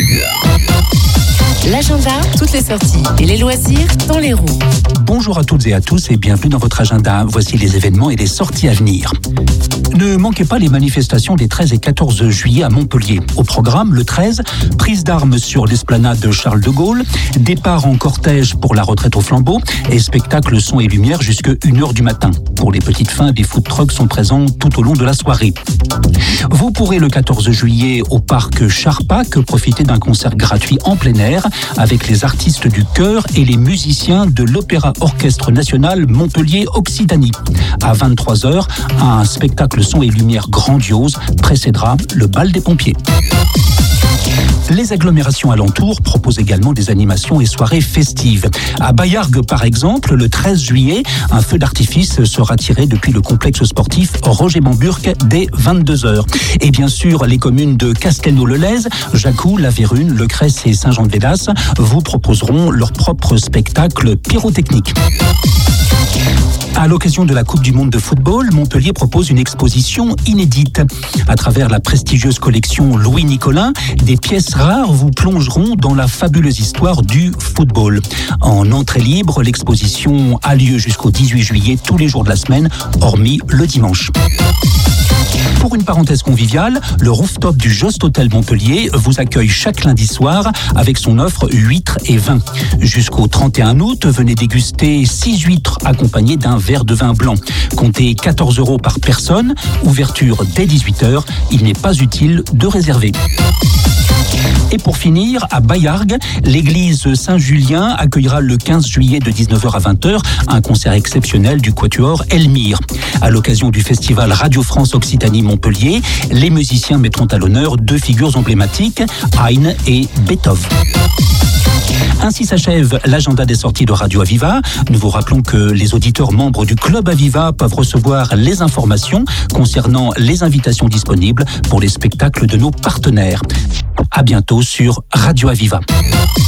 L'agenda, toutes les sorties et les loisirs dans l'Hérault. Bonjour à toutes et à tous et bienvenue dans votre agenda. Voici les événements et les sorties à venir. Ne manquez pas les manifestations des 13 et 14 juillet à Montpellier. Au programme, le 13, prise d'armes sur l'esplanade de Charles de Gaulle, départ en cortège pour la retraite au flambeau et spectacle son et lumière jusqu'à 1h du matin. Pour les petites fins, des food trucks sont présents tout au long de la soirée. Vous pourrez le 14 juillet au parc Charpak profiter d'un concert gratuit en plein air avec les artistes du chœur et les musiciens de l'Opéra Orchestre National Montpellier Occitanie. À 23h, un spectacle son et lumière grandiose précédera le bal des pompiers. Les agglomérations alentours proposent également des animations et soirées festives. À Baillargues, par exemple, le 13 juillet, un feu d'artifice sera tiré depuis le complexe sportif Roger Bamburg dès 22h. Et bien sûr, les communes de Castelnau-le-Lez, Jacou, La Vérune, Le Cress et Saint-Jean-de-Védas vous proposeront leur propre spectacle pyrotechnique. À l'occasion de la Coupe du Monde de football, Montpellier propose une exposition inédite. À travers la prestigieuse collection Louis Nicolin, des pièces rares vous plongeront dans la fabuleuse histoire du football. En entrée libre, l'exposition a lieu jusqu'au 18 juillet tous les jours de la semaine, hormis le dimanche. Pour une parenthèse conviviale, le rooftop du Jost Hotel Montpellier vous accueille chaque lundi soir avec son offre huîtres et vin. Jusqu'au 31 août, venez déguster 6 huîtres accompagnées d'un verre de vin blanc. Comptez 14 € par personne, ouverture dès 18h, il n'est pas utile de réserver. Et pour finir, à Baillargues, l'église Saint-Julien accueillera le 15 juillet de 19h à 20h un concert exceptionnel du quatuor Elmire. À l'occasion du festival Radio France Occitanie Montpellier, les musiciens mettront à l'honneur 2 figures emblématiques, Haydn et Beethoven. Ainsi s'achève l'agenda des sorties de Radio Aviva. Nous vous rappelons que les auditeurs membres du Club Aviva peuvent recevoir les informations concernant les invitations disponibles pour les spectacles de nos partenaires. À bientôt sur Radio Aviva.